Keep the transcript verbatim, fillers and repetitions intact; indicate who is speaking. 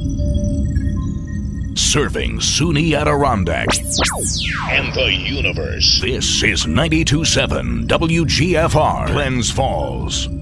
Speaker 1: Serving SUNY Adirondack and the universe. This is ninety-two point seven W G F R, Glens Falls.